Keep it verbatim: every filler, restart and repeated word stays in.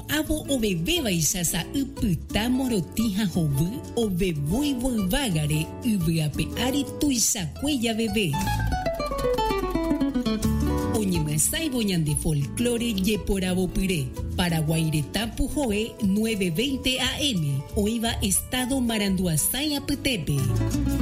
no avo oveve vaichása ipyta morotĩ ha hovy ovevúi voyvágare yvyape ári tuichakue javeve. Oñemyasãivo ñande folclore jeporavopyre. Paraguaireta Pujoe nueve veinte A M. Oiva Estado Maranduasái apytépe.